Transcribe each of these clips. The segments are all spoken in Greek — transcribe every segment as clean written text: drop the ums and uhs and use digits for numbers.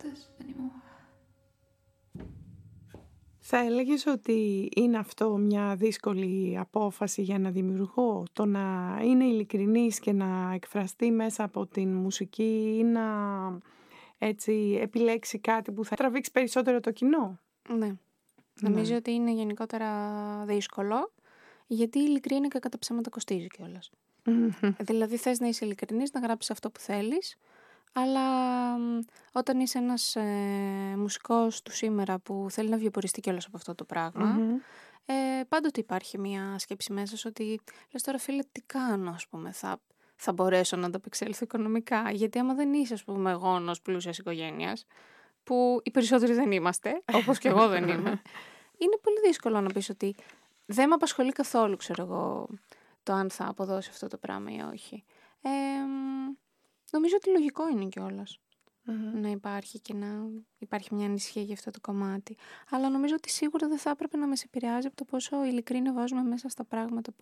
this anymore. Θα έλεγες ότι είναι αυτό μια δύσκολη απόφαση για ένα δημιουργό, το να είναι ειλικρινής και να εκφραστεί μέσα από την μουσική ή να έτσι επιλέξει κάτι που θα τραβήξει περισσότερο το κοινό? Ναι. Νομίζω ότι είναι γενικότερα δύσκολο, γιατί η ειλικρίνεια και κατά ψέματα κοστίζει κιόλας. Δηλαδή θες να είσαι ειλικρινής, να γράψεις αυτό που θέλεις, αλλά όταν είσαι ένας μουσικός του σήμερα που θέλει να βιοποριστεί κιόλας από αυτό το πράγμα, πάντοτε υπάρχει μια σκέψη μέσα σου ότι λες τώρα φίλε τι κάνω, ας πούμε, θα μπορέσω να ανταπεξέλθω οικονομικά, γιατί άμα δεν είσαι ας πούμε γόνος πλούσιας οικογένειας, που οι περισσότεροι δεν είμαστε, όπως και εγώ δεν είμαι, είναι πολύ δύσκολο να πεις ότι δεν με απασχολεί καθόλου, ξέρω εγώ, το αν θα αποδώσει αυτό το πράγμα ή όχι. Νομίζω ότι λογικό είναι κιόλας να υπάρχει και να υπάρχει μια ανησυχία για αυτό το κομμάτι. Αλλά νομίζω ότι σίγουρα δεν θα έπρεπε να μας επηρεάζει από το πόσο ειλικρίνη βάζουμε μέσα στα πράγματα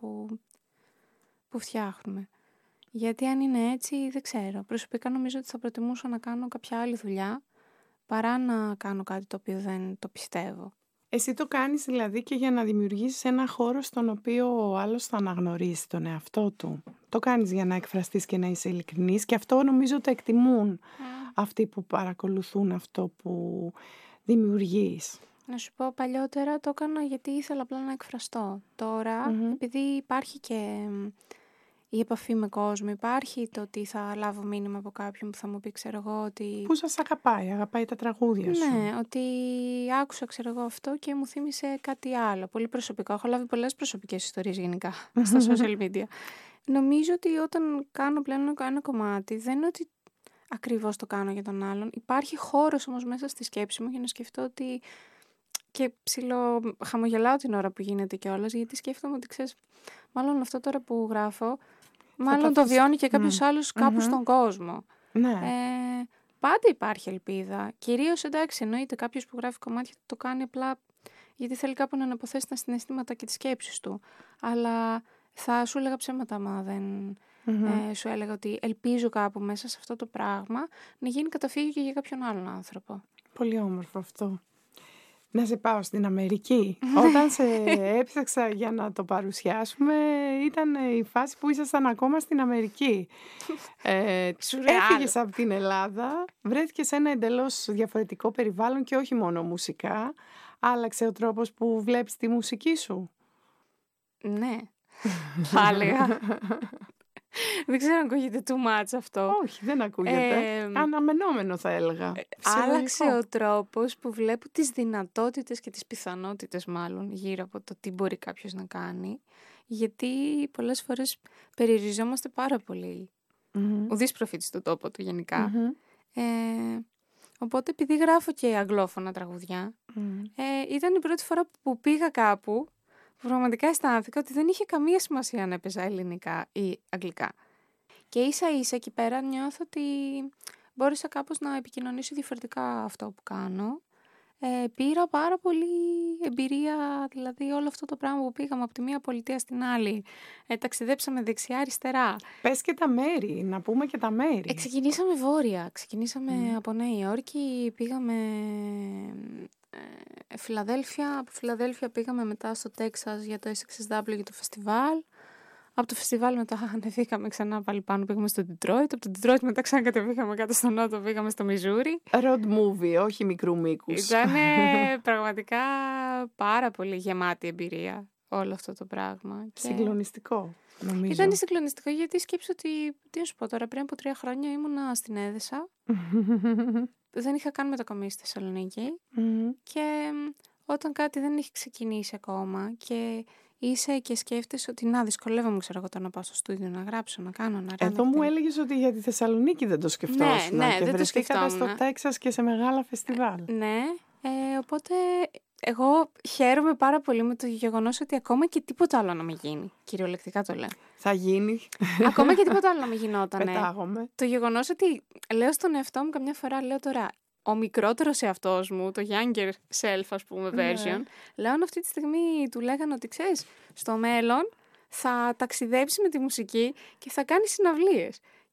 που φτιάχνουμε. Γιατί αν είναι έτσι, δεν ξέρω. Προσωπικά νομίζω ότι θα προτιμούσα να κάνω κάποια άλλη δουλειά παρά να κάνω κάτι το οποίο δεν το πιστεύω. Εσύ το κάνεις δηλαδή και για να δημιουργήσεις ένα χώρο στον οποίο ο άλλος θα αναγνωρίσει τον εαυτό του. Το κάνεις για να εκφραστείς και να είσαι ειλικρινής και αυτό νομίζω το εκτιμούν αυτοί που παρακολουθούν αυτό που δημιουργείς. Να σου πω, παλιότερα το έκανα γιατί ήθελα απλά να εκφραστώ. Τώρα, επειδή υπάρχει και η επαφή με κόσμο, υπάρχει το ότι θα λάβω μήνυμα από κάποιον που θα μου πει, ξέρω εγώ, ότι... Που σας αγαπάει τα τραγούδια σου. Ναι, ότι άκουσα, ξέρω εγώ, αυτό και μου θύμισε κάτι άλλο, πολύ προσωπικό. Έχω λάβει πολλές προσωπικές ιστορίες γενικά στα social media. Νομίζω ότι όταν κάνω πλέον ένα κομμάτι, δεν είναι ότι ακριβώς το κάνω για τον άλλον. Υπάρχει χώρος όμως μέσα στη σκέψη μου για να σκεφτώ ότι... Και χαμογελάω την ώρα που γίνεται κιόλας, γιατί σκέφτομαι ότι ξέρεις, μάλλον αυτό τώρα που γράφω, μάλλον το βιώνει και κάποιος άλλος κάπου στον κόσμο. Ναι. Πάντα υπάρχει ελπίδα. Κυρίως εντάξει, εννοείται κάποιος που γράφει κομμάτια το κάνει απλά γιατί θέλει κάπου να αναποθέσει τα συναισθήματα και τις σκέψεις του. Αλλά θα σου έλεγα ψέματα άμα δεν σου έλεγα ότι ελπίζω κάπου μέσα σε αυτό το πράγμα να γίνει καταφύγιο και για κάποιον άλλον άνθρωπο. Πολύ όμορφο αυτό. Να σε πάω στην Αμερική. Όταν σε έψαξα για να το παρουσιάσουμε, ήταν η φάση που ήσασταν ακόμα στην Αμερική. Έφυγες από την Ελλάδα, βρέθηκες σε ένα εντελώς διαφορετικό περιβάλλον και όχι μόνο μουσικά. Άλλαξε ο τρόπος που βλέπεις τη μουσική σου. Ναι, θα έλεγα. Δεν ξέρω αν ακούγεται too much αυτό. Όχι, δεν ακούγεται. Αναμενόμενο θα έλεγα. Άλλαξε ο τρόπος που βλέπω τις δυνατότητες και τις πιθανότητες μάλλον γύρω από το τι μπορεί κάποιος να κάνει. Γιατί πολλές φορές περιοριζόμαστε πάρα πολύ. Ουδής προφήτης στον τόπο του γενικά. Οπότε επειδή γράφω και αγγλόφωνα τραγουδιά, ήταν η πρώτη φορά που πήγα κάπου που πραγματικά αισθάνθηκα ότι δεν είχε καμία σημασία αν έπαιζα ελληνικά ή αγγλικά. Και ίσα ίσα εκεί πέρα νιώθω ότι μπόρεσα κάπως να επικοινωνήσω διαφορετικά αυτό που κάνω. Πήρα πάρα πολύ εμπειρία, δηλαδή όλο αυτό το πράγμα που πήγαμε από τη μία πολιτεία στην άλλη. Ταξιδέψαμε δεξιά-αριστερά. Πες και τα μέρη, να πούμε και τα μέρη. Ξεκινήσαμε βόρεια, ξεκινήσαμε από Νέα Υόρκη, πήγαμε Φιλαδέλφια, από Φιλαδέλφια πήγαμε μετά στο Τέξας για το SXSW για το φεστιβάλ. Από το φεστιβάλ μετά ανεβήκαμε ξανά πάλι πάνω, πήγαμε στο Detroit. Από το Detroit μετά ξανακατεβήκαμε κάτω στο νότο, πήγαμε στο Μιζούρι. Road movie, όχι μικρού μήκους. Ήταν πραγματικά πάρα πολύ γεμάτη εμπειρία όλο αυτό το πράγμα. Συγκλονιστικό, νομίζω. Ήταν συγκλονιστικό γιατί σκέψω ότι, τι να σου πω τώρα, πριν από 3 χρόνια ήμουνα στην Έδεσα. Δεν είχα καν μετακομίσει στη Θεσσαλονίκη. Και όταν κάτι δεν έχει ξεκινήσει ακόμα και είσαι και σκέφτεσαι ότι να δυσκολεύομαι, ξέρω εγώ, να πάω στο στούντιο να γράψω, να κάνω, να ράνω. Εδώ μου έλεγες ότι για τη Θεσσαλονίκη δεν το σκεφτόσουν. Ναι, και δεν το σκεφτόμουν. στο Τέξας και σε μεγάλα φεστιβάλ. Ναι, οπότε εγώ χαίρομαι πάρα πολύ με το γεγονός ότι ακόμα και τίποτα άλλο να μην γίνει. Κυριολεκτικά το λέω. Θα γίνει. Ακόμα και τίποτα άλλο να μην γινόταν. Πετάγομαι. Το γεγονός ότι λέω στον εαυτό μου καμιά φορά, λέω τώρα, ο μικρότερος εαυτός μου, το younger self, ας πούμε, version, λέω αν αυτή τη στιγμή του λέγανε ότι ξέρεις, στο μέλλον θα ταξιδέψει με τη μουσική και θα κάνει συναυλίες.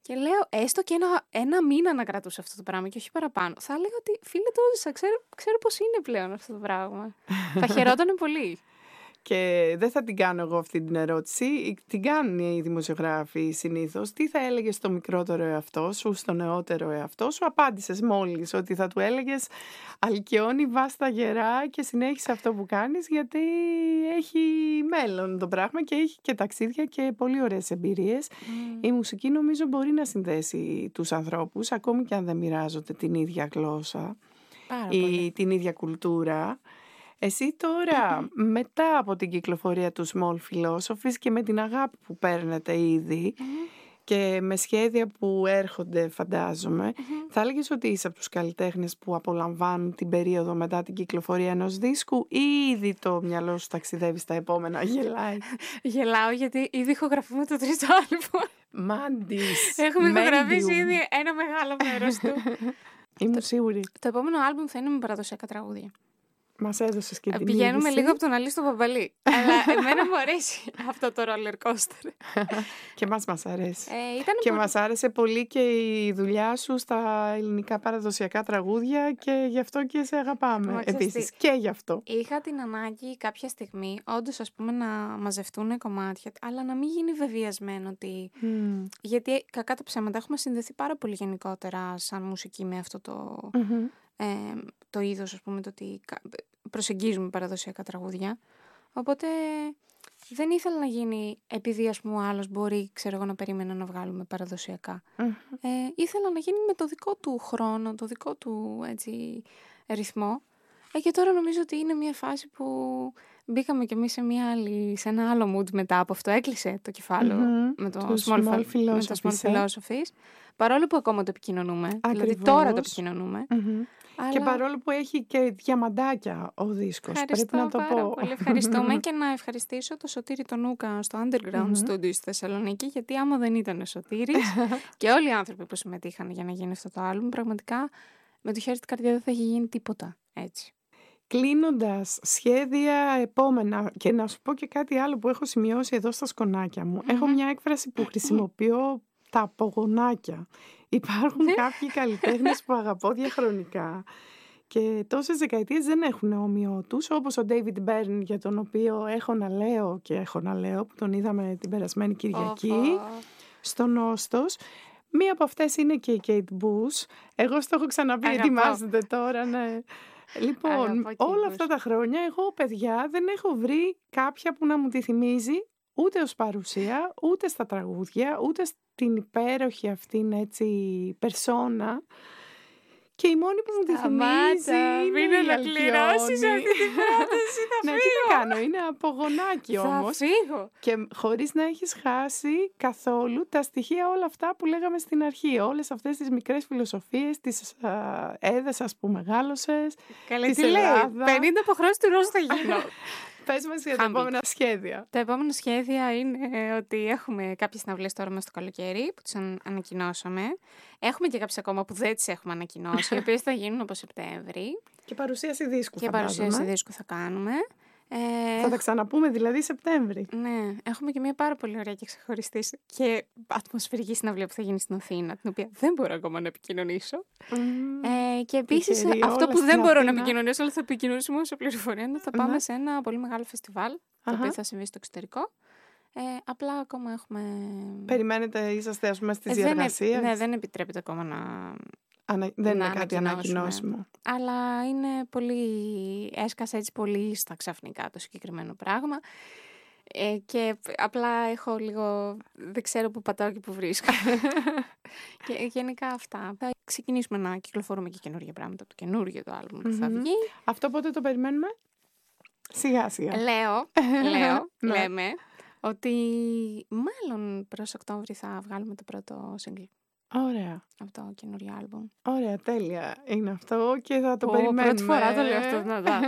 Και λέω, έστω και ένα μήνα να κρατούσα αυτό το πράγμα και όχι παραπάνω. Θα έλεγα ότι φίλε το έζησα, ξέρω πώς είναι πλέον αυτό το πράγμα. Θα χαιρότανε πολύ. Και δεν θα την κάνω εγώ αυτή την ερώτηση, την κάνουν οι δημοσιογράφοι συνήθως. Τι θα έλεγες στο μικρότερο εαυτό σου, στο νεότερο εαυτό σου? Απάντησες μόλις ότι θα του έλεγες αλκιώνει, βάστα γερά και συνέχισε αυτό που κάνεις, γιατί έχει μέλλον το πράγμα και έχει και ταξίδια και πολύ ωραίες εμπειρίες. Η μουσική νομίζω μπορεί να συνδέσει τους ανθρώπους, ακόμη και αν δεν μοιράζονται την ίδια γλώσσα ή την ίδια κουλτούρα. Εσύ τώρα, μετά από την κυκλοφορία του Small Philosophies και με την αγάπη που παίρνετε ήδη και με σχέδια που έρχονται, φαντάζομαι, θα έλεγες ότι είσαι από τους καλλιτέχνες που απολαμβάνουν την περίοδο μετά την κυκλοφορία ενός δίσκου, ή ήδη το μυαλό σου ταξιδεύει στα επόμενα, γελάει? Γελάω γιατί ήδη ηχογραφούμε το τρίτο άλμπομ. Μάντις. Έχουμε ηχογραφήσει ήδη ένα μεγάλο μέρος του. Ήμουν σίγουρη. Το επόμενο άλμπομ θα είναι με παραδοσιακά τραγούδια. Μας έδωσες και την Πηγαίνουμε είδηση. λίγο από τον Αλή στο Παπαλή. Αλλά εμένα μου αρέσει αυτό το roller coaster. Και μας αρέσει. Και μας άρεσε πολύ και η δουλειά σου στα ελληνικά παραδοσιακά τραγούδια και γι' αυτό και σε αγαπάμε επίσης. Και γι' αυτό. Είχα την ανάγκη κάποια στιγμή όντως, ας πούμε, να μαζευτούν κομμάτια, αλλά να μην γίνει βεβαιασμένο ότι... Γιατί κακά τα ψέματα έχουμε συνδεθεί πάρα πολύ γενικότερα σαν μουσική με αυτό το είδος, ας πούμε, το ότι προσεγγίζουμε παραδοσιακά τραγούδια. Οπότε δεν ήθελα να γίνει επειδή, ας πούμε, ο άλλος μπορεί, ξέρω εγώ, να περίμενα να βγάλουμε παραδοσιακά. Ήθελα να γίνει με το δικό του χρόνο, το δικό του έτσι ρυθμό. Και τώρα νομίζω ότι είναι μια φάση που μπήκαμε κι εμείς σε ένα άλλο mood μετά από αυτό. Έκλεισε το κεφάλαιο με το Small Philosophies. Παρόλο που ακόμα το επικοινωνούμε. Ακριβώς. Δηλαδή τώρα το επικοινωνούμε. Αλλά... Και παρόλο που έχει και διαμαντάκια ο δίσκος. Πρέπει να το πω. Πολύ ευχαριστούμε και να ευχαριστήσω το Σωτήρη τον Ούκα στο Underground Studio στη Θεσσαλονίκη, γιατί άμα δεν ήταν ο Σωτήρης και όλοι οι άνθρωποι που συμμετείχαν για να γίνει αυτό το άλμπουμ, πραγματικά με το χέρι στην καρδιά δεν θα είχε γίνει τίποτα έτσι. Κλείνοντας, σχέδια επόμενα, και να σου πω και κάτι άλλο που έχω σημειώσει εδώ στα σκονάκια μου. Έχω μια έκφραση που χρησιμοποιώ, τα απογονάκια. Υπάρχουν κάποιοι καλλιτέχνες που αγαπώ διαχρονικά και τόσες δεκαετίες δεν έχουν όμοιο τους, όπως ο David Byrne, για τον οποίο έχω να λέω, που τον είδαμε την περασμένη Κυριακή στο Νόστος. Μία από αυτές είναι και η Kate Bush. Εγώ στο έχω ξαναπεί, ετοιμάζεται τώρα, ναι. Λοιπόν, όλα αυτά τα χρόνια εγώ, παιδιά, δεν έχω βρει κάποια που να μου τη θυμίζει, ούτε ως παρουσία, ούτε στα τραγούδια, ούτε στην υπέροχη αυτήν έτσι περσόνα. Και η μόνη που μου τη θυμίζει είναι η ολοκληρώσεις αυτή την πρόταση, θα φύγω. Ναι, τι να κάνω, είναι απογονάκι όμως. Θα φύγω. Και χωρίς να έχεις χάσει καθόλου τα στοιχεία όλα αυτά που λέγαμε στην αρχή. Όλες αυτές τις μικρές φιλοσοφίες, τις έδεσας που μεγάλωσες. Καλή τι λέει, 50 αποχρώσεις του Ροζ θα γίνω. Πες μας για τα επόμενα σχέδια. Τα επόμενα σχέδια είναι ότι έχουμε κάποιες συναυλίες τώρα μέσα στο καλοκαίρι που τις ανακοινώσαμε. Έχουμε και κάποιες ακόμα που δεν τις έχουμε ανακοινώσει, οι οποίες θα γίνουν από Σεπτέμβρη. Και παρουσίαση δίσκου. Και παρουσίαση δίσκου θα κάνουμε. Θα τα ξαναπούμε δηλαδή Σεπτέμβρη. Ναι, έχουμε και μια πάρα πολύ ωραία και ξεχωριστή και ατμοσφαιρική συναυλία που θα γίνει στην Αθήνα, την οποία δεν μπορώ ακόμα να επικοινωνήσω. Και επίσης αυτό που δεν μπορώ να επικοινωνήσω, αλλά θα επικοινωνήσουμε όσο πληροφορία, θα πάμε σε ένα πολύ μεγάλο φεστιβάλ, το οποίο θα συμβεί στο εξωτερικό. Απλά ακόμα έχουμε... Περιμένετε, είσαστε ας πούμε στις διαργασίες. Ναι, δεν επιτρέπεται ακόμα να... Δεν είναι κάτι ανακοινώσιμο. Αλλά είναι πολύ... Έσκασα έτσι πολύ στα ξαφνικά το συγκεκριμένο πράγμα. Και απλά έχω λίγο... Δεν ξέρω που πατάω και που βρίσκω. Και γενικά αυτά. Θα ξεκινήσουμε να κυκλοφορούμε και καινούργια πράγματα από το καινούργιο το άλμπουμ που θα βγει. Αυτό πότε το περιμένουμε? Σιγά σιγά. Λέμε ότι μάλλον προς Οκτώβρη θα βγάλουμε το πρώτο single. Ωραία. Από το καινούριο άλμπουμ. Ωραία, τέλεια είναι αυτό και θα το περιμένουμε. Πρώτη φορά το λέω αυτό δυνατά.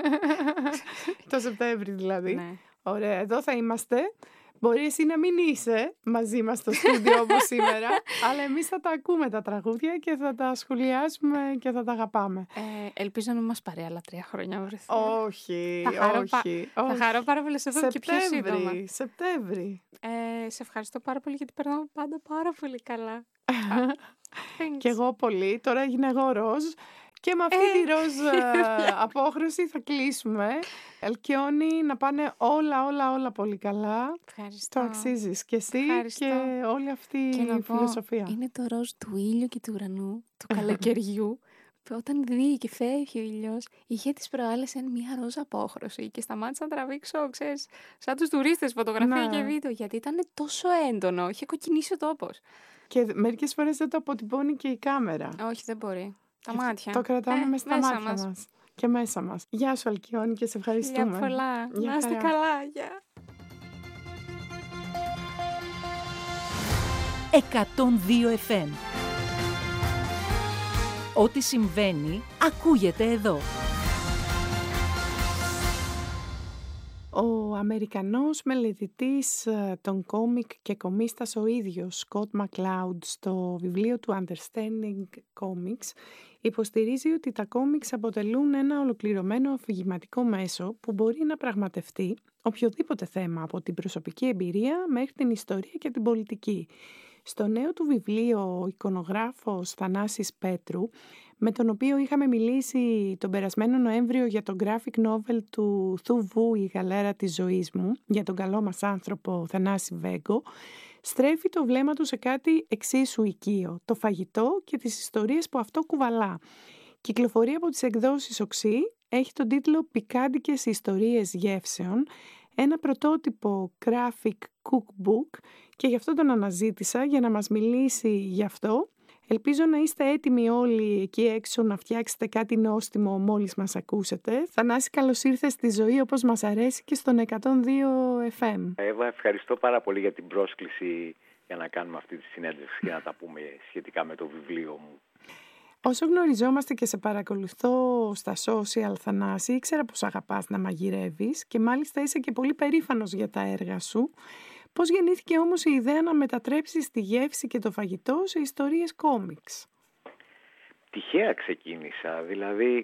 Το Σεπτέμβρη δηλαδή. Ναι. Ωραία, εδώ θα είμαστε. Μπορεί εσύ να μην είσαι μαζί μας στο στούντιο όπως σήμερα, αλλά εμείς θα τα ακούμε τα τραγούδια και θα τα σχολιάσουμε και θα τα αγαπάμε. Ελπίζω να μας πάρει άλλα 3 χρόνια. Όχι. Θα χαρώ πάρα πολύ σε αυτό και πιο σύντομα. Σεπτέμβρη. Σε ευχαριστώ πάρα πολύ γιατί περνάω πάντα πάρα πολύ καλά. Κι εγώ πολύ. Τώρα έγινε εγώ ροζ. Και με αυτή τη ροζ απόχρωση θα κλείσουμε. Αλκιόνη, να πάνε όλα πολύ καλά. Ευχαριστώ. Το αξίζεις και εσύ. Ευχαριστώ. Και όλη αυτή η φιλοσοφία. Είναι το ροζ του ήλιου και του ουρανού, του καλοκαιριού. Όταν δει και φεύγει ο ήλιος, είχε τις προάλλες μια ροζ απόχρωση και σταμάτησα να τραβήξω, ξέρεις, σαν τους τουρίστες φωτογραφία και βίντεο, γιατί ήταν τόσο έντονο, είχε κοκκινήσει ο τόπος. Και μερικές φορές δεν το αποτυπώνει και η κάμερα. Όχι, δεν μπορεί. Τα μάτια. Το κρατάμε μέσα στα μάτια μας. Και μέσα μας. Γεια σου Αλκιόνη και σε ευχαριστούμε. Γεια πολλά. Να είστε καλά. Γεια. 102 FM. Ό,τι συμβαίνει, ακούγεται εδώ. Ο Αμερικανός μελετητής των κόμικ και κομίστας ο ίδιος, Scott McCloud, στο βιβλίο του Understanding Comics, υποστηρίζει ότι τα κόμικς αποτελούν ένα ολοκληρωμένο αφηγηματικό μέσο που μπορεί να πραγματευτεί οποιοδήποτε θέμα, από την προσωπική εμπειρία μέχρι την ιστορία και την πολιτική. Στο νέο του βιβλίο, ο εικονογράφος Θανάσης Πέτρου, με τον οποίο είχαμε μιλήσει τον περασμένο Νοέμβριο για το graphic novel του Θου Βου «Η γαλέρα της ζωής μου», για τον καλό μας άνθρωπο Θανάση Βέγκο, στρέφει το βλέμμα του σε κάτι εξίσου οικείο, το φαγητό και τις ιστορίες που αυτό κουβαλά. Κυκλοφορεί από τις εκδόσεις Οξύ, έχει τον τίτλο «Πικάντικες ιστορίες γεύσεων», ένα πρωτότυπο graphic cookbook, και γι' αυτό τον αναζήτησα για να μας μιλήσει γι' αυτό. Ελπίζω να είστε έτοιμοι όλοι εκεί έξω να φτιάξετε κάτι νόστιμο μόλις μας ακούσετε. Θανάση, καλώς ήρθες στη ζωή όπως μας αρέσει και στον 102 FM. Εύα, ευχαριστώ πάρα πολύ για την πρόσκληση για να κάνουμε αυτή τη συνέντευξη και να τα πούμε σχετικά με το βιβλίο μου. Όσο γνωριζόμαστε και σε παρακολουθώ στα social, Θανάση, ήξερα πως αγαπάς να μαγειρεύεις και μάλιστα είσαι και πολύ περήφανος για τα έργα σου. Πώς γεννήθηκε όμως η ιδέα να μετατρέψεις τη γεύση και το φαγητό σε ιστορίες κόμιξ? Τυχαία ξεκίνησα, δηλαδή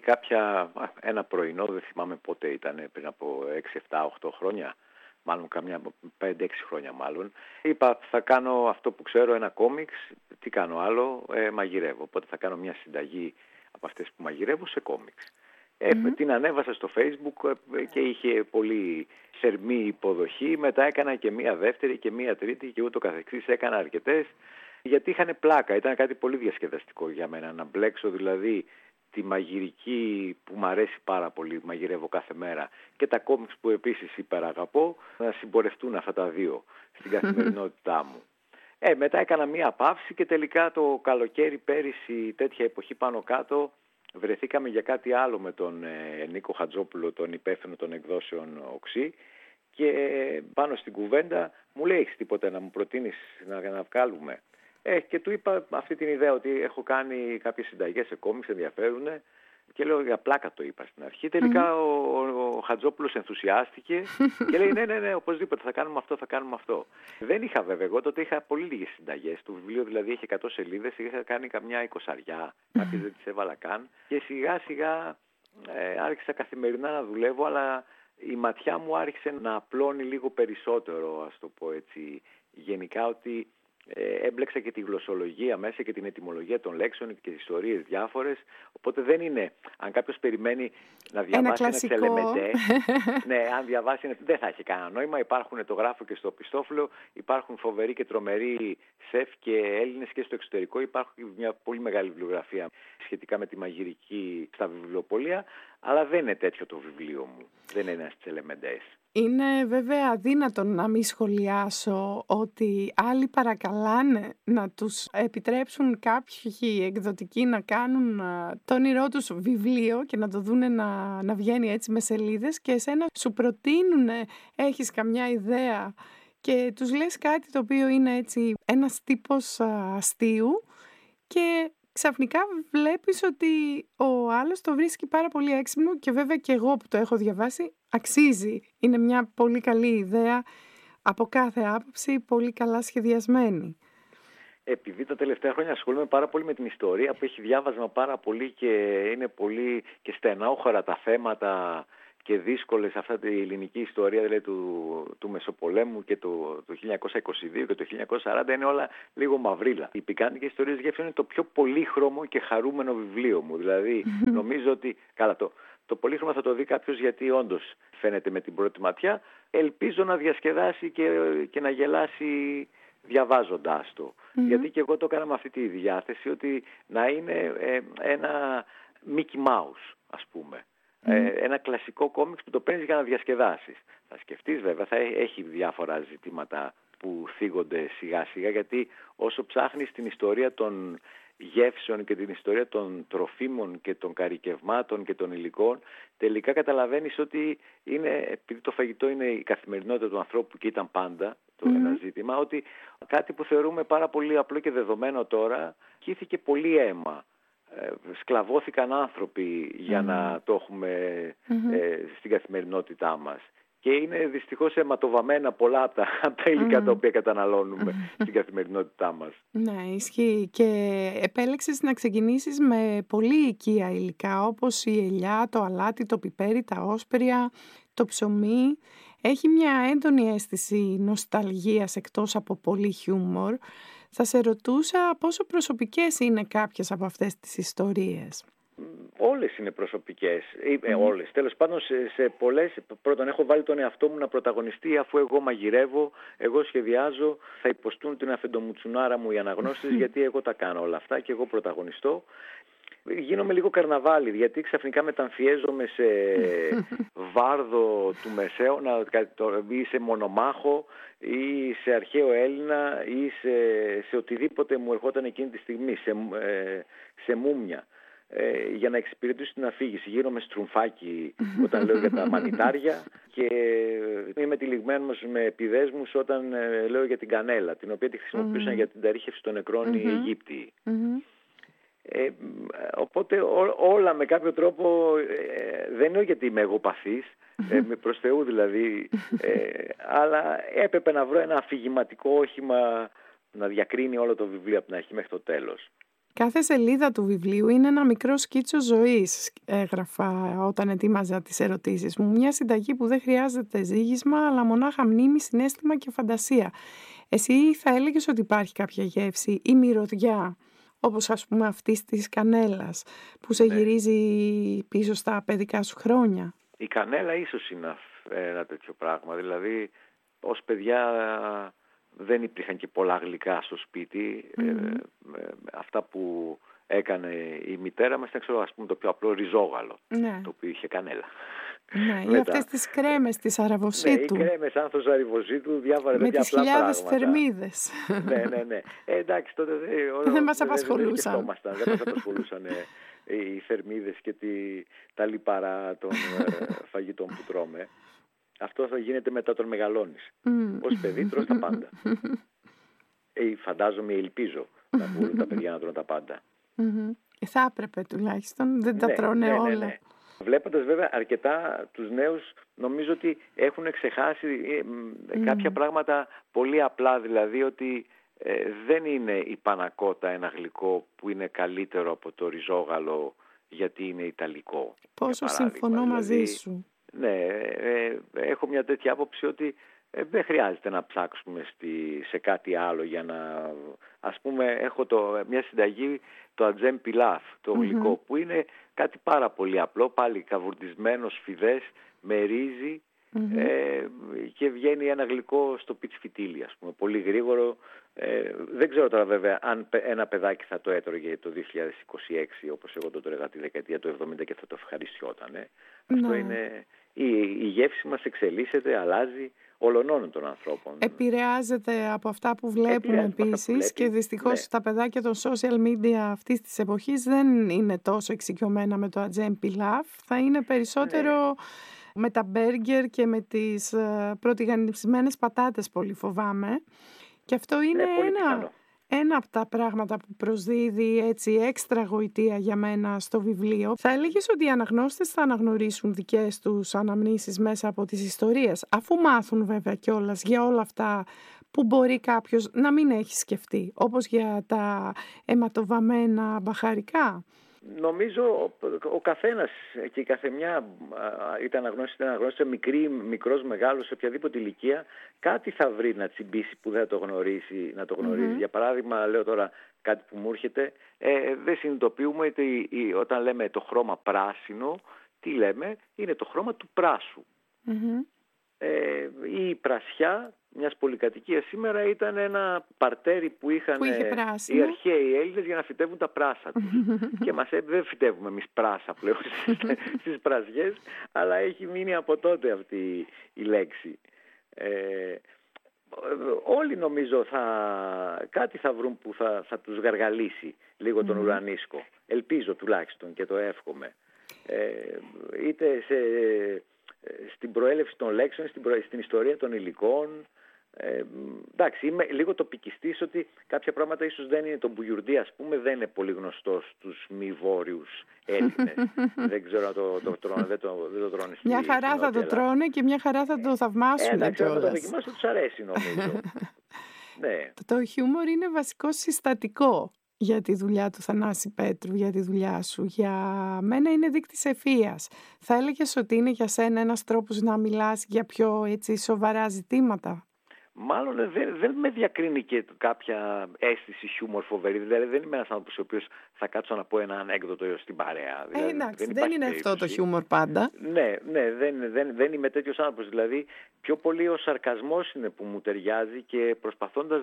ένα πρωινό, δεν θυμάμαι πότε ήταν, πριν από 6, 7, 8 χρόνια, μάλλον καμιά 5-6 χρόνια μάλλον. Είπα, θα κάνω αυτό που ξέρω, ένα κόμιξ, τι κάνω άλλο, μαγειρεύω. Οπότε θα κάνω μια συνταγή από αυτές που μαγειρεύω σε κόμιξ. Την ανέβασα στο Facebook και είχε πολύ θερμή υποδοχή. Μετά έκανα και μία δεύτερη και μία τρίτη και ούτω καθεξής. Έκανα αρκετές γιατί είχαν πλάκα. Ήταν κάτι πολύ διασκεδαστικό για μένα να μπλέξω δηλαδή τη μαγειρική που μου αρέσει πάρα πολύ, μαγειρεύω κάθε μέρα, και τα κόμιξ που επίσης υπεραγαπώ, να συμπορευτούν αυτά τα δύο στην καθημερινότητά μου. Μετά έκανα μία παύση και τελικά το καλοκαίρι πέρυσι, τέτοια εποχή πάνω κάτω, βρεθήκαμε για κάτι άλλο με τον Νίκο Χατζόπουλο, τον υπεύθυνο των εκδόσεων Οξύ, και πάνω στην κουβέντα μου λέει, έχεις τίποτα να μου προτείνεις να βγάλουμε? Και του είπα αυτή την ιδέα ότι έχω κάνει κάποιες συνταγές σε κόμιξ, ενδιαφέρουν, και λέω, για πλάκα το είπα στην αρχή. Τελικά ο Χατζόπουλος ενθουσιάστηκε και λέει ναι, οπωσδήποτε θα κάνουμε αυτό. Δεν είχα βέβαια, εγώ τότε είχα πολύ λίγες συνταγές. Το βιβλίο δηλαδή είχε 100 σελίδες, είχα κάνει καμιά 20, κάποιες δεν τις έβαλα καν, και σιγά σιγά άρχισα καθημερινά να δουλεύω, αλλά η ματιά μου άρχισε να απλώνει λίγο περισσότερο, ας το πω έτσι, γενικά, ότι έμπλεξα και τη γλωσσολογία μέσα και την ετυμολογία των λέξεων και ιστορίες διάφορες, οπότε δεν είναι, αν κάποιος περιμένει να διαβάσει ένα τσελεμεντέ, ναι, αν διαβάσει δεν θα έχει κανένα νόημα. Υπάρχουν, το γράφω και στο πιστόφυλλο, υπάρχουν φοβεροί και τρομεροί σεφ και Έλληνες και στο εξωτερικό, υπάρχει μια πολύ μεγάλη βιβλιογραφία σχετικά με τη μαγειρική στα βιβλιοπωλεία, αλλά δεν είναι τέτοιο το βιβλίο μου, δεν είναι ένας τσελεμεντές. Είναι βέβαια αδύνατο να μην σχολιάσω ότι άλλοι παρακαλάνε να τους επιτρέψουν κάποιοι εκδοτικοί να κάνουν το όνειρό τους βιβλίο και να το δούνε να βγαίνει έτσι με σελίδες, και εσένα σου προτείνουν, έχεις καμιά ιδέα και τους λες κάτι το οποίο είναι έτσι ένας τύπος αστείου, και ξαφνικά βλέπεις ότι ο άλλος το βρίσκει πάρα πολύ έξυπνο, και βέβαια και εγώ που το έχω διαβάσει αξίζει. Είναι μια πολύ καλή ιδέα από κάθε άποψη, πολύ καλά σχεδιασμένη. Επειδή τα τελευταία χρόνια ασχολούμαι πάρα πολύ με την ιστορία, που έχει διάβασμα πάρα πολύ και είναι πολύ και στενόχωρα τα θέματα και δύσκολες, αυτά η ελληνική ιστορία δηλαδή, του Μεσοπολέμου και το 1922 και το 1940 είναι όλα λίγο μαυρίλα. Οι πικάντικες ιστορίες γεύσεων είναι το πιο πολύχρωμο και χαρούμενο βιβλίο μου. Δηλαδή νομίζω ότι, καλά το πολύχρωμο θα το δει κάποιος γιατί όντως φαίνεται με την πρώτη ματιά. Ελπίζω να διασκεδάσει και να γελάσει διαβάζοντάς το. Γιατί και εγώ το έκανα με αυτή τη διάθεση ότι να είναι ένα Mickey Mouse, ας πούμε. Ένα κλασικό κόμιξ που το παίρνεις για να διασκεδάσεις. Θα σκεφτείς βέβαια, θα έχει διάφορα ζητήματα που θίγονται σιγά σιγά, γιατί όσο ψάχνεις την ιστορία των γεύσεων και την ιστορία των τροφίμων και των καρικευμάτων και των υλικών, τελικά καταλαβαίνεις ότι επειδή το φαγητό είναι η καθημερινότητα του ανθρώπου και ήταν πάντα ένα ζήτημα, ότι κάτι που θεωρούμε πάρα πολύ απλό και δεδομένο τώρα, χύθηκε πολύ αίμα. Σκλαβώθηκαν άνθρωποι για να το έχουμε στην καθημερινότητά μας. Και είναι δυστυχώς αιματοβαμμένα πολλά από τα υλικά τα οποία καταναλώνουμε στην καθημερινότητά μας. Ναι, ισχύει. Και επέλεξες να ξεκινήσεις με πολύ οικία υλικά, όπως η ελιά, το αλάτι, το πιπέρι, τα όσπρια, το ψωμί. Έχει μια έντονη αίσθηση νοσταλγίας εκτός από πολύ χιούμορ. Θα σε ρωτούσα πόσο προσωπικές είναι κάποιες από αυτές τις ιστορίες. Όλες είναι προσωπικές, όλες. Τέλος πάντων σε πολλές, πρώτον έχω βάλει τον εαυτό μου να πρωταγωνιστεί, αφού εγώ μαγειρεύω, εγώ σχεδιάζω, θα υποστούν την αφεντομουτσουνάρα μου οι αναγνώστες, γιατί εγώ τα κάνω όλα αυτά και εγώ πρωταγωνιστώ. Γίνομαι λίγο καρναβάλι, γιατί ξαφνικά μεταμφιέζομαι σε βάρδο του Μεσαίωνα ή σε μονομάχο ή σε αρχαίο Έλληνα ή σε οτιδήποτε μου ερχόταν εκείνη τη στιγμή, σε μούμια. Για να εξυπηρετήσω την αφήγηση. Γίνομαι στρουμφάκι όταν λέω για τα μανιτάρια και είμαι τυλιγμένος με επιδέσμους όταν λέω για την κανέλα, την οποία τη χρησιμοποιούσαν για την ταρίχευση των νεκρών οι Αιγύπτιοι. Οπότε όλα με κάποιο τρόπο, δεν είναι γιατί είμαι εγωπαθής, προς Θεού δηλαδή, αλλά έπρεπε να βρω ένα αφηγηματικό όχημα να διακρίνει όλο το βιβλίο από την αρχή μέχρι το τέλος. Κάθε σελίδα του βιβλίου είναι ένα μικρό σκίτσο ζωής, έγραφα όταν ετοίμαζα τις ερωτήσεις μου. Μια συνταγή που δεν χρειάζεται ζύγισμα, αλλά μονάχα μνήμη, συναίσθημα και φαντασία. Εσύ θα έλεγες ότι υπάρχει κάποια γεύση ή μυρωδιά, όπως ας πούμε αυτής της κανέλας, που σε γυρίζει πίσω στα παιδικά σου χρόνια? Η κανέλα ίσως είναι ένα τέτοιο πράγμα. Δηλαδή, ως παιδιά δεν υπήρχαν και πολλά γλυκά στο σπίτι. Αυτά που έκανε η μητέρα μας ήταν, ξέρω, ας πούμε, το πιο απλό ριζόγαλο, το οποίο είχε κανέλα. Ναι, ή αυτές τις κρέμες της αραβοσίτου. Ναι, οι κρέμες άνθος αραβοσίτου, διάφορα τέτοια απλά πράγματα. Με τις χιλιάδες θερμίδες. Ναι. Εντάξει, τότε δεν μας απασχολούσαν. Δεν μας απασχολούσαν οι θερμίδες και τα λιπαρά των φαγητών που τρώμε. Αυτό θα γίνεται μετά τον μεγαλώνεις. Ως παιδί τρως τα πάντα. Φαντάζομαι, ελπίζω να μπορούν τα παιδιά να τρώνε τα πάντα. Θα έπρεπε τουλάχιστον, δεν τα τρώνε όλα. Ναι. Βλέποντας βέβαια αρκετά τους νέους, νομίζω ότι έχουν ξεχάσει κάποια πράγματα πολύ απλά, δηλαδή ότι δεν είναι η πανακότα ένα γλυκό που είναι καλύτερο από το ριζόγαλο γιατί είναι ιταλικό. Πόσο συμφωνώ μαζί σου. Ναι, έχω μια τέτοια άποψη ότι δεν χρειάζεται να ψάξουμε σε κάτι άλλο για να... Ας πούμε, έχω μια συνταγή, το ατζέμ πιλάφ, το γλυκό, που είναι κάτι πάρα πολύ απλό, πάλι καβουρτισμένο, φιδές, με ρύζι, και βγαίνει ένα γλυκό στο πιτσφιτίλι, ας πούμε, πολύ γρήγορο. Δεν ξέρω τώρα βέβαια αν ένα παιδάκι θα το έτρωγε το 2026, όπως εγώ το τρώγα τη δεκαετία του 70 και θα το ευχαριστιόταν. Αυτό είναι... Η γεύση μας εξελίσσεται, αλλάζει, ολονών των ανθρώπων. Επηρεάζεται από αυτά που βλέπουν επίσης, και δυστυχώς τα παιδάκια των social media αυτής της εποχής δεν είναι τόσο εξοικειωμένα με το ατζέμ πιλάφ. Θα είναι περισσότερο με τα μπέργκερ και με τις πρωτιγανισμένες πατάτες, πολύ φοβάμαι. Και αυτό είναι ένα από τα πράγματα που προσδίδει έτσι έξτρα γοητεία για μένα στο βιβλίο. Θα έλεγες ότι οι αναγνώστες θα αναγνωρίσουν δικές τους αναμνήσεις μέσα από τις ιστορίες, αφού μάθουν βέβαια κιόλας για όλα αυτά που μπορεί κάποιος να μην έχει σκεφτεί, όπως για τα αιματοβαμμένα μπαχαρικά. νομίζω ο καθένας και η καθεμιά ήταν αγνώστητα, μικρός, μεγάλος, σε οποιαδήποτε ηλικία, κάτι θα βρει να τσιμπήσει που δεν θα το γνωρίσει, να το γνωρίζει. Για παράδειγμα, λέω τώρα κάτι που μου έρχεται, δεν συνειδητοποιούμε ότι όταν λέμε το χρώμα πράσινο, τι λέμε, είναι το χρώμα του πράσου. Η πρασιά μιας πολυκατοικίας σήμερα ήταν ένα παρτέρι που είχαν οι αρχαίοι Έλληνες για να φυτεύουν τα πράσα τους. Και δεν φυτεύουμε εμείς πράσα πλέον στις πρασιές, αλλά έχει μείνει από τότε αυτή η λέξη. Όλοι νομίζω κάτι θα βρουν που θα τους γαργαλίσει λίγο τον ουρανίσκο. Ελπίζω τουλάχιστον και το εύχομαι. Είτε στην προέλευση των λέξεων, στην ιστορία των υλικών. Εντάξει, είμαι λίγο τοπικιστής ότι κάποια πράγματα ίσως δεν είναι, το μπουγιουρντί ας πούμε δεν είναι πολύ γνωστό στους μη βόρειους Έλληνες. Δεν ξέρω αν το τρώνε, δεν το τρώνε. Μια χαρά θα το τρώνε και μια χαρά θα το θαυμάσουν. Εντάξει, αν το δοκιμάσουν τους αρέσει νομίζω. Ναι. Το χιούμορ είναι βασικό συστατικό για τη δουλειά του Θανάση Πέτρου, για τη δουλειά σου. Για μένα είναι δείκτης ευφυΐας. Θα έλεγες ότι είναι για σένα ένας τρόπος να μιλάς για πιο έτσι σοβαρά ζητήματα? Μάλλον δεν με διακρίνει και κάποια αίσθηση χιούμορ φοβερή. Δηλαδή δεν είμαι ένας άνθρωπος ο οποίος θα κάτσω να πω ένα ανέκδοτο στην παρέα. Δηλαδή, εντάξει, δεν είναι αυτό το χιούμορ πάντα. Ναι, δεν είμαι τέτοιος άνθρωπος. Δηλαδή πιο πολύ ο σαρκασμός είναι που μου ταιριάζει και προσπαθώντας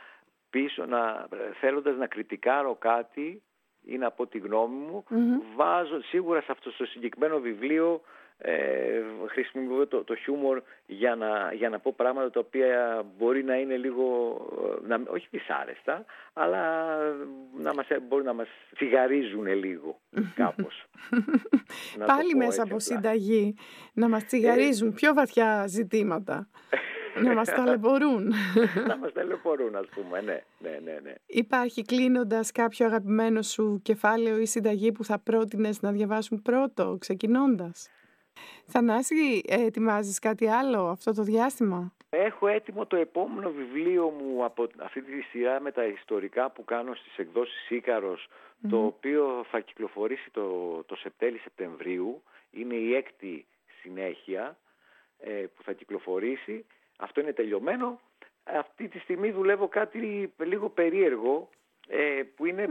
θέλοντας να κριτικάρω κάτι ή να πω τη γνώμη μου, βάζω σίγουρα σε αυτό το συγκεκριμένο βιβλίο, χρησιμοποιώ το χιούμορ για να πω πράγματα τα οποία μπορεί να είναι λίγο, όχι δυσάρεστα, αλλά μπορεί να μας τσιγαρίζουν λίγο κάπως. Πάλι μέσα από συνταγή να μας τσιγαρίζουν πιο βαθιά ζητήματα. Να μας ταλαιπωρούν. Να μας ταλαιπωρούν, ας πούμε, ναι. Υπάρχει κλείνοντας κάποιο αγαπημένο σου κεφάλαιο ή συνταγή που θα πρότεινες να διαβάσουν πρώτο, ξεκινώντας? Θανάση, ετοιμάζεις κάτι άλλο αυτό το διάστημα? Έχω έτοιμο το επόμενο βιβλίο μου από αυτή τη σειρά με τα ιστορικά που κάνω στις εκδόσεις Ίκαρος, το οποίο θα κυκλοφορήσει το Σεπτέμβριο. Είναι η 6η συνέχεια που θα κυκλοφορήσει. Αυτό είναι τελειωμένο. Αυτή τη στιγμή δουλεύω κάτι λίγο περίεργο, που είναι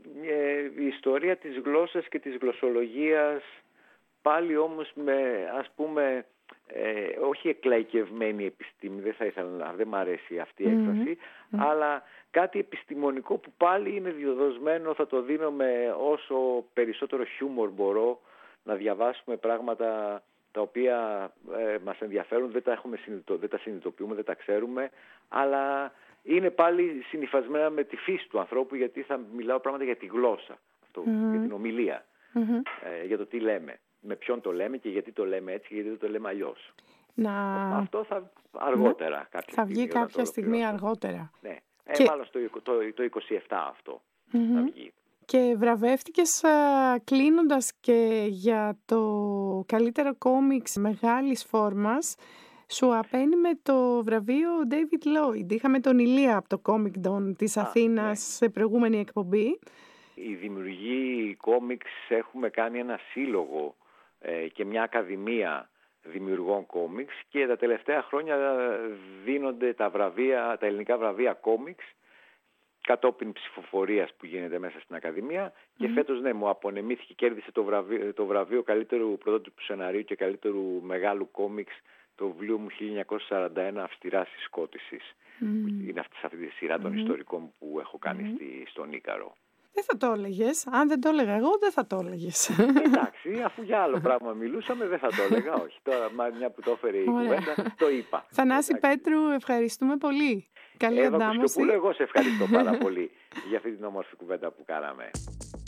η ιστορία της γλώσσας και της γλωσσολογίας, πάλι όμως με, ας πούμε, όχι εκλαϊκευμένη επιστήμη, δεν μ' αρέσει αυτή η έκφραση, αλλά κάτι επιστημονικό που πάλι είναι διοδοσμένο, θα το δίνω με όσο περισσότερο χιούμορ μπορώ, να διαβάσουμε πράγματα τα οποία μας ενδιαφέρουν, δεν τα συνειδητοποιούμε, δεν τα ξέρουμε, αλλά είναι πάλι συνυφασμένα με τη φύση του ανθρώπου, γιατί θα μιλάω πράγματα για τη γλώσσα, για την ομιλία, για το τι λέμε, με ποιον το λέμε και γιατί το λέμε έτσι και γιατί το λέμε αλλιώς. Αυτό θα αργότερα. Θα βγει κάποια στιγμή αργότερα. Ναι, μάλλον το 27 αυτό θα βγει. Και βραβεύτηκες κλείνοντας και για το καλύτερο κόμιξ μεγάλης φόρμας. Σου απαίνει με το βραβείο David Lloyd. Είχαμε τον Ηλία από το Comic Don της Αθήνας σε προηγούμενη εκπομπή. Οι δημιουργοί κόμιξ έχουμε κάνει ένα σύλλογο και μια ακαδημία δημιουργών κόμιξ και τα τελευταία χρόνια δίνονται τα ελληνικά βραβεία κόμιξ κατόπιν ψηφοφορίας που γίνεται μέσα στην Ακαδημία και φέτος μου απονεμήθηκε, κέρδισε το βραβείο καλύτερου πρωτότυπου σεναρίου και καλύτερου μεγάλου κόμιξ το βιβλίο μου 1941 Αυστηράς Συσκότησης. Είναι αυτή τη σειρά των ιστορικών που έχω κάνει στον Ίκαρο. Δεν θα το έλεγες. Αν δεν το έλεγα εγώ, δεν θα το έλεγες. Εντάξει, αφού για άλλο πράγμα μιλούσαμε, δεν θα το έλεγα. Όχι. Τώρα, μια που το έφερε η κουβέντα, το είπα. Θανάση Πέτρου, ευχαριστούμε πολύ. Καλή αντάμωση. Εγώ σε ευχαριστώ πάρα πολύ για αυτή την όμορφη κουβέντα που κάναμε.